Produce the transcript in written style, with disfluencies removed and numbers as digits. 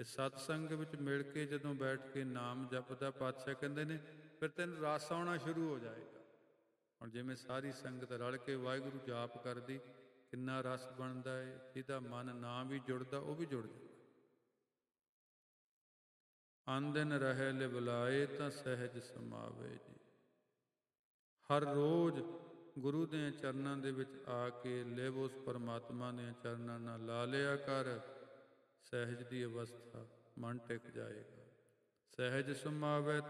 ਤੇ ਸਤਸੰਗ ਵਿੱਚ ਮਿਲ ਕੇ ਜਦੋਂ ਬੈਠ ਕੇ ਨਾਮ ਜਪਦਾ, ਪਾਤਸ਼ਾਹ ਕਹਿੰਦੇ ਨੇ ਫਿਰ ਤੈਨੂੰ ਰਸ ਆਉਣਾ ਸ਼ੁਰੂ ਹੋ ਜਾਏਗਾ। ਹੁਣ ਜਿਵੇਂ ਸਾਰੀ ਸੰਗਤ ਰਲ ਕੇ ਵਾਹਿਗੁਰੂ ਜਾਪ ਕਰਦੀ, ਕਿੰਨਾ ਰਸ ਬਣਦਾ ਏ। ਜਿਹਦਾ ਮਨ ਨਾ ਵੀ ਜੁੜਦਾ ਉਹ ਵੀ ਜੁੜ ਜਾਂਦਾ। ਆਂਦਿਨ ਰਹੇ ਲਿਵਲਾਏ ਤਾਂ ਸਹਿਜ ਸਮਾਵੇ ਜੀ। ਹਰ ਰੋਜ਼ ਗੁਰੂ ਦੇ ਚਰਨਾਂ ਦੇ ਵਿੱਚ ਆ ਕੇ ਲਿਵ ਉਸ ਪਰਮਾਤਮਾ ਦੇ ਚਰਨਾਂ ਨਾਲ ਲਾ ਲਿਆ ਕਰ। ਸਹਿਜ ਦੀ ਅਵਸਥਾ ਮਨ ਟਿਕ ਜਾਏਗਾ। ਸਹਿਜ ਸਮਾਵੇ